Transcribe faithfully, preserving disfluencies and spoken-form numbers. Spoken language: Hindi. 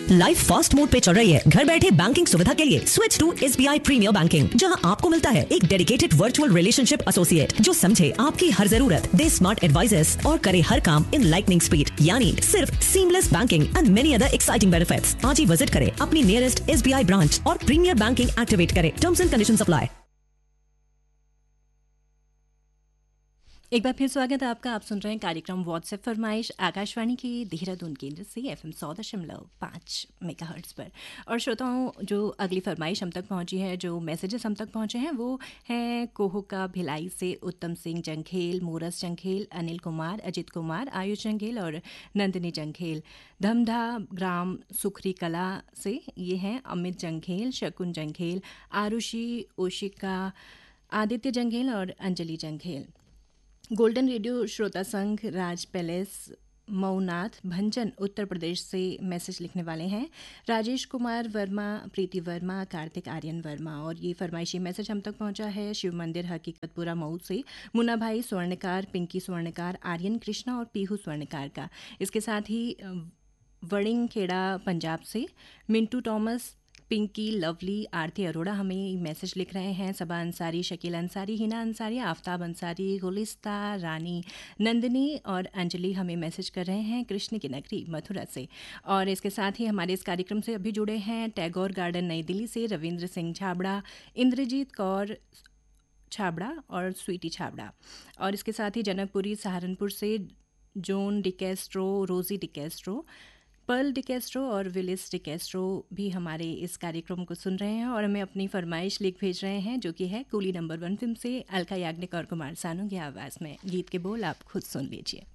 लाइफ फास्ट मोड पे चल रही है। घर बैठे बैंकिंग सुविधा के लिए switch to SBI premiere banking, जहां आपको मिलता है एक डेडिकेटेड वर्चुअल रिलेशनशिप एसोसिएट जो समझे आपकी हर जरूरत, दे स्मार्ट एडवाइजेस और करे हर काम इन लाइटनिंग स्पीड, यानी सिर्फ seamless banking and many other exciting benefits. आज ही विजिट करें अपनी नियरेस्ट एसबीआई ब्रांच और प्रीमियर बैंकिंग एक्टिवेट करें। Terms and conditions apply. एक बार फिर स्वागत है आपका। आप सुन रहे हैं कार्यक्रम व्हाट्सएप फरमाइश आकाशवाणी के देहरादून केंद्र से एफ एम सौ दशमलव पाँच मेगाहर्ट्ज़ पर। और श्रोताओं, जो अगली फरमाइश हम तक पहुंची है, जो मैसेजेस हम तक पहुंचे हैं, वो हैं कोहुका भिलाई से उत्तम सिंह जंघेल, मोरस जंघेल, अनिल कुमार, अजित कुमार, आयुष जंघेल और नंदिनी जंघेल। धमधा ग्राम सुखरी कला से ये हैं अमित जंघेल, शकुन जंघेल, आरुषि, ओशिका, आदित्य जंघेल और अंजलि जंघेल। गोल्डन रेडियो श्रोता संघ राज पैलेस मऊनाथ भंजन उत्तर प्रदेश से मैसेज लिखने वाले हैं राजेश कुमार वर्मा, प्रीति वर्मा, कार्तिक आर्यन वर्मा। और ये फरमाइशी मैसेज हम तक पहुंचा है शिव मंदिर हकीकतपुरा मऊ से मुन्ना भाई स्वर्णकार, पिंकी स्वर्णकार, आर्यन कृष्णा और पीहू स्वर्णकार का। इसके साथ ही वड़िंग खेड़ा पंजाब से मिंटू टॉमस, पिंकी, लवली, आरती अरोड़ा हमें मैसेज लिख रहे हैं। सबा अंसारी, शकील अंसारी, हिना अंसारी, आफ्ताब अंसारी, गुलिस्ता रानी, नंदिनी और अंजलि हमें मैसेज कर रहे हैं कृष्ण की नगरी मथुरा से। और इसके साथ ही हमारे इस कार्यक्रम से अभी जुड़े हैं टैगोर गार्डन नई दिल्ली से रविंद्र सिंह छाबड़ा, इंद्रजीत कौर छाबड़ा और स्वीटी छाबड़ा। और इसके साथ ही जनकपुरी सहारनपुर से जोन डिकेस्ट्रो, रोजी डिकेस्ट्रो, पर्ल डिकेस्ट्रो और विलिस डिकेस्ट्रो भी हमारे इस कार्यक्रम को सुन रहे हैं और हमें अपनी फरमाइश लिख भेज रहे हैं, जो कि है कूली नंबर वन फिल्म से अलका याग्निक और कुमार सानू की आवाज़ में। गीत के बोल आप खुद सुन लीजिए।